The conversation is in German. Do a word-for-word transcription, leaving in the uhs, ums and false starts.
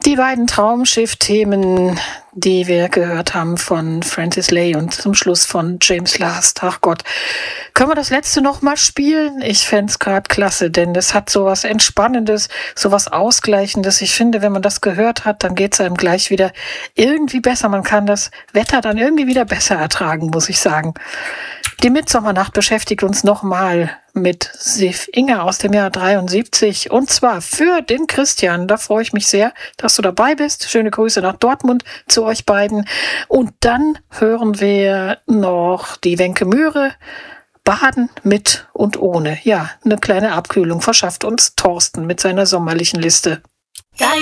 Die beiden Traumschiff-Themen, die wir gehört haben von Francis Lay und zum Schluss von James Last. Ach Gott, können wir das letzte noch mal spielen? Ich fände es gerade klasse, denn das hat sowas Entspannendes, sowas Ausgleichendes. Ich finde, wenn man das gehört hat, dann geht es einem gleich wieder irgendwie besser. Man kann das Wetter dann irgendwie wieder besser ertragen, muss ich sagen. Die Mitsommernacht beschäftigt uns nochmal mit Sif Inger aus dem Jahr dreiundsiebzig und zwar für den Christian. Da freue ich mich sehr, dass du dabei bist. Schöne Grüße nach Dortmund zu euch beiden. Und dann hören wir noch die Wenke Mühre. Baden mit und ohne. Ja, eine kleine Abkühlung verschafft uns Thorsten mit seiner sommerlichen Liste. Geil.